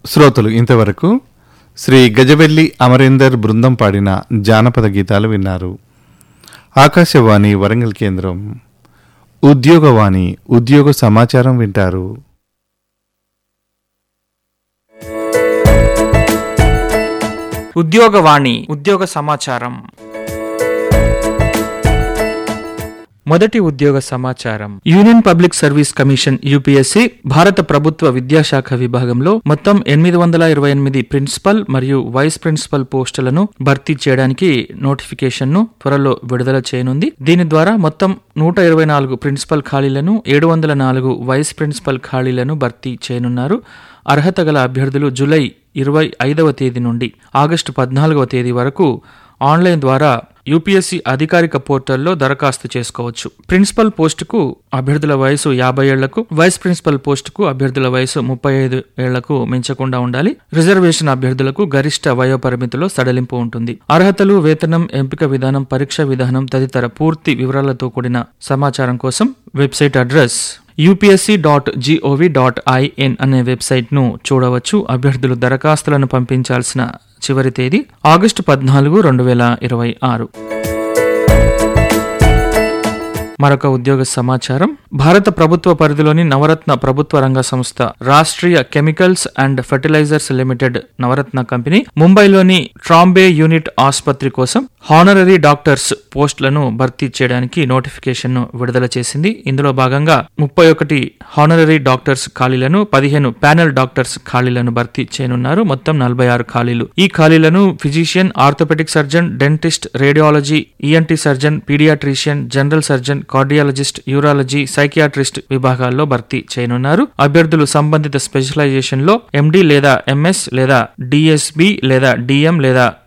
శ్రోతలు ఇంతవరకు శ్రీ గజవెల్లి అమరేందర్ బృందం పాడిన జానపద గీతాలు విన్నారు. ఆకాశవాణి వరంగల్ కేంద్రం ఉద్యోగవాణి ఉద్యోగ సమాచారం వింటారు. ఉద్యోగవాణి ఉద్యోగ సమాచారం. మొదటి ఉద్యోగ సమాచారం. Union public service commission UPSC భారత ప్రభుత్వ విద్యాశాఖ విభాగంలో మొత్తం 828 ప్రిన్సిపల్ మరియు వైస్ ప్రిన్సిపల్ పోస్టులను భర్తీ చేయడానికి నోటిఫికేషన్ ను త్వరలో విడుదల చేయనుంది. దీని ద్వారా మొత్తం 124 ప్రిన్సిపల్ ఖాళీలను, 704 వైస్ ప్రిన్సిపల్ ఖాళీలను భర్తీ చేయనున్నారు. అర్హత గల అభ్యర్థులు జూలై 25వ తేదీ నుండి ఆగస్టు 14వ తేదీ వరకు ఆన్లైన్ ద్వారా యూపీఎస్సీ అధికారిక పోర్టల్లో దరఖాస్తు చేసుకోవచ్చు. ప్రిన్సిపల్ పోస్టుకు అభ్యర్థుల వయసు 50 ఏళ్లకు, వైస్ ప్రిన్సిపల్ పోస్టుకు అభ్యర్థుల వయసు 35 ఏళ్లకు మించకుండా ఉండాలి. రిజర్వేషన్ అభ్యర్థులకు గరిష్ట వయోపరిమితిలో సడలింపు ఉంటుంది. అర్హతలు, వేతనం, ఎంపిక విధానం, పరీక్ష విధానం తదితర పూర్తి వివరాలతో కూడిన సమాచారం కోసం వెబ్సైట్ అడ్రస్ upsc.gov.in అనే వెబ్సైట్ ను చూడవచ్చు. అభ్యర్థులు దరఖాస్తులను పంపించాల్సిన చివరి తేదీ ఆగస్టు 14, 2026. మరొక ఉద్యోగ సమాచారం. భారత ప్రభుత్వ పరిధిలోని నవరత్న ప్రభుత్వ రంగ సంస్థ Rashtriya chemicals and fertilisers limited Navratna company ముంబైలోని ట్రాంబే యూనిట్ ఆసుపత్రి కోసం హానరరీ డాక్టర్స్ పోస్టులను భర్తీ చేయడానికి నోటిఫికేషన్ ను విడుదల చేసింది. ఇందులో భాగంగా 31 హానరరీ డాక్టర్స్ ఖాళీలను, 15 ప్యానెల్ డాక్టర్స్ ఖాళీలను భర్తీ చేయనున్నారు. మొత్తం 46 ఖాళీలు. ఈ ఖాళీలను physician, orthopaedic surgeon, dentist, radiology, ENT surgeon, paediatrician, general surgeon, cardiologist, urology, psychiatrist విభాగాల్లో భర్తీ చేయనున్నారు. అభ్యర్థులు సంబంధిత స్పెషలైజేషన్ లో ఎండి లేదా ఎంఎస్ లేదా డిఎస్బి లేదా డిఎం లేదా